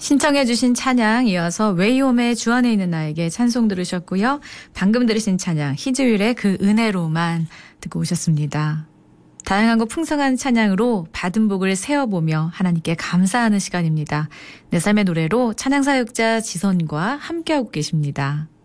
신청해 주신 찬양 이어서 웨이홈의 주 안에 있는 나에게 찬송 들으셨고요. 방금 들으신 찬양 희주율의 그 은혜로만 듣고 오셨습니다. 다양하고 풍성한 찬양으로 받은 복을 세어보며 하나님께 감사하는 시간입니다. 내 삶의 노래로 찬양사역자 지선과 함께하고 계십니다.